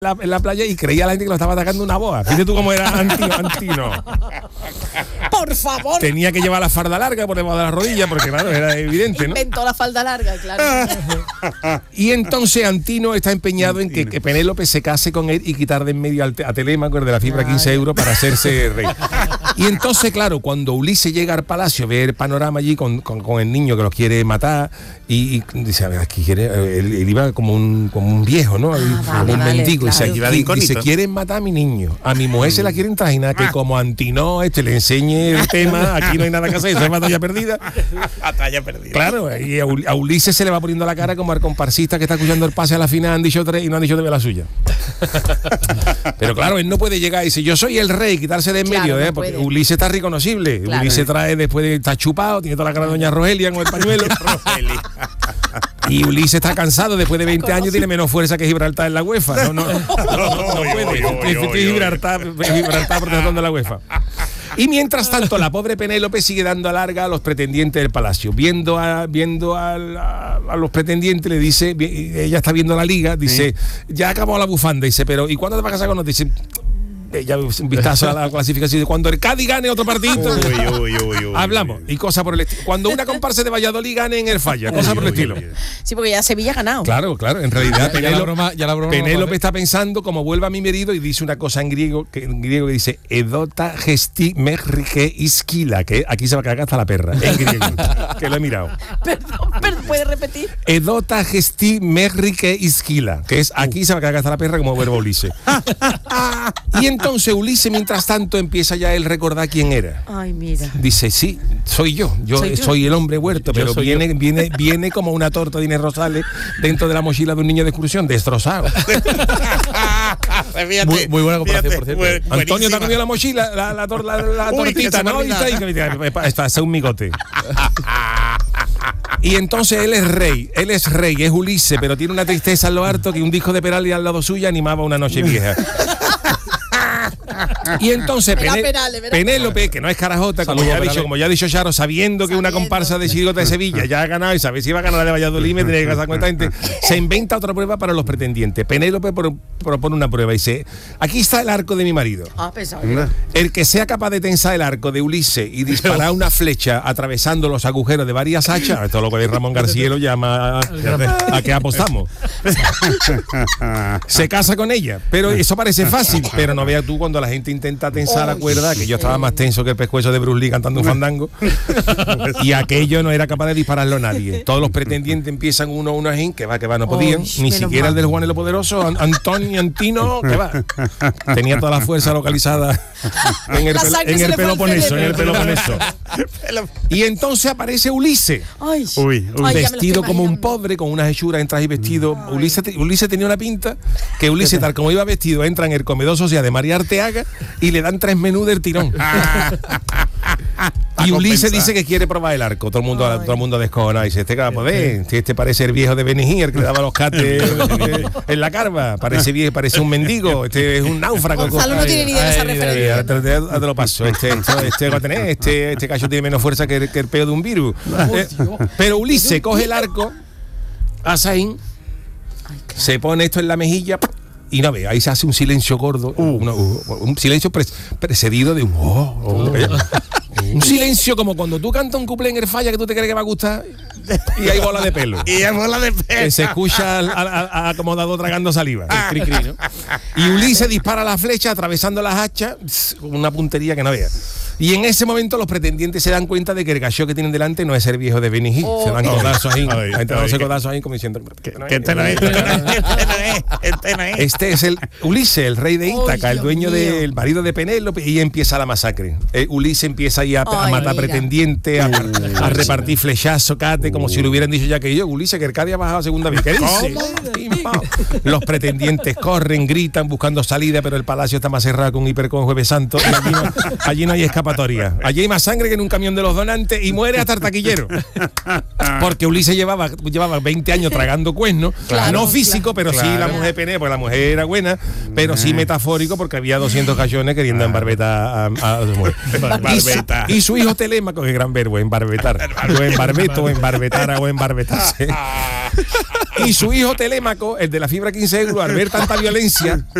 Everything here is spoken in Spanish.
en la playa y creía la gente que lo estaba atacando una boa. Fíjate tú cómo era Antino. Por favor. Tenía que llevar la falda larga por debajo de la rodilla porque, claro, era evidente, ¿no? Inventó la falda larga, claro. Y entonces Antino está empeñado en que Penélope se case con él y quitar de en medio a Telémaco, el de la fibra, 15 euros para hacerse rey. Y entonces, claro, cuando Ulises llega al palacio, ve el panorama allí con el niño que los quiere matar y dice, a ver, aquí quiere, él iba como un viejo, ¿no? Como un mendigo. Claro. Y se quieren matar a mi niño. A mi mujer se la quieren trajinar, que como Antino le enseñe el tema, aquí no hay nada que hacer, eso es batalla perdida. Batalla perdida. Claro, y a Ulises se le va poniendo la cara como al comparsista que está escuchando el pase a la final, han dicho 3 y no han dicho 3 la suya. Pero claro, él no puede llegar y decir, yo soy el rey, quitarse de en medio, no porque puede. Ulises está reconocible. Claro. Ulises trae después de estar chupado, tiene toda la cara de doña Rogelia con el pañuelo. Y Ulises está cansado, después de 20 años tiene menos fuerza que Gibraltar en la UEFA. No puede. Gibraltar protestando la UEFA. Y mientras tanto, la pobre Penélope sigue dando larga a los pretendientes del palacio. Viendo a los pretendientes, le dice, ella está viendo la liga, dice, ya acabó la bufanda, dice, pero ¿y cuándo te vas a casar con nosotros? Dice, ella un vistazo a la clasificación, cuando el Cádiz gane otro partido, hablamos, y cosa por el estilo. Cuando una comparsa de Valladolid gane en el Falla, cosa por el estilo. Sí, porque ya Sevilla ha ganado. Claro, en realidad Penélope ¿eh? está pensando como vuelva a mi marido y dice una cosa en griego que dice edota gesti mehrike iskila, que aquí se va a cagar hasta la perra, en griego, que lo he mirado. Perdón, ¿puedes repetir? Edota gesti mehrike iskila, que es aquí se va a cagar hasta la perra como verbo Ulises. Y entonces Ulises, mientras tanto, empieza ya él recordar quién era. Ay, mira. Dice, sí, soy yo soy el hombre huerto, pero viene como una torta de Inés Rosales dentro de la mochila de un niño de excursión, destrozado. Muy buena comparación, por cierto. Antonio te ha comido la mochila, la tortita, ¿no? Y está un migote. Y entonces él es rey, es Ulises, pero tiene una tristeza en lo harto que un disco de Perales al lado suya animaba una noche vieja. Y entonces Penélope, que no es carajota, como ya ha dicho Charo, sabiendo que una comparsa de Chirigota de Sevilla ya ha ganado y sabe si iba a ganar la de Valladolid, me tenía que casar con esta gente, se inventa otra prueba para los pretendientes. Penélope propone una prueba y dice, aquí está el arco de mi marido. El que sea capaz de tensar el arco de Ulises y disparar una flecha atravesando los agujeros de varias hachas, esto es lo que Ramón García lo llama a que apostamos. Se casa con ella, pero eso parece fácil, pero no veas tú cuando la gente intenta tensar la cuerda, que yo estaba más tenso que el pescuezo de Bruce Lee cantando un fandango, y aquello no era capaz de dispararlo a nadie. Todos los pretendientes empiezan uno a uno así, que va, no podían, ni siquiera el del Juan el Poderoso, Antino, que va. Tenía toda la fuerza localizada en el Peloponeso. Y entonces aparece Ulises. Vestido como un pobre, con unas hechuras en traje y vestido. Ulises tenía una pinta que Ulises, tal como iba vestido, entra en el comedor social de María Arteaga y le dan 3 menús del tirón. Y Ulises dice que quiere probar el arco. Todo el mundo descojonado. Dice, este que va a poder. Este parece el viejo de Benny Hill que le daba los cates en la carva. Parece viejo, parece un mendigo. Este es un náufrago. Gonzalo no tiene ni idea de esa referencia. Te lo paso. Este va a tener. Este cacho tiene menos fuerza que el peo de un virus. Pero Ulises coge el arco, asaín, se pone esto en la mejilla. Y no ve, ahí se hace un silencio gordo, un silencio precedido de un silencio como cuando tú cantas un cuplé en el Falla que tú te crees que va a gustar y hay bola de pelo. Que se escucha al acomodado tragando saliva. El cri-cri, ¿no? Y Ulises dispara la flecha atravesando las hachas con una puntería que no vea. Y en ese momento los pretendientes se dan cuenta de que el gallo que tienen delante no es el viejo de Benny Hill. Se dan codazos ahí, codazos ahí como diciendo este no es. Este es el Ulises, el rey de Ítaca, el dueño del marido de Penélope, y empieza la masacre. Ulises empieza ahí a matar pretendientes, a repartir flechazos, cate, como si le hubieran dicho ya que yo, Ulises, que el Cádiz ha bajado a segunda vez. ¿Qué dice? Los pretendientes corren, gritan, buscando salida, pero el palacio está más cerrado con hipercon Jueves Santo. Allí no hay escapatoria. Allí hay más sangre que en un camión de los donantes y muere hasta el taquillero. Porque Ulises llevaba 20 años tragando cuernos, no físico, pero sí la mujer Penélope, porque la mujer era buena, pero sí metafórico, porque había 200 gallones queriendo embarbetar a su mujer. Y su hijo Telémaco, que gran verbo, embarbetar. O embarbeto, o embarbetar o embarbetarse. Y su hijo Telémaco, el de la fibra 15 euros, al ver tanta violencia,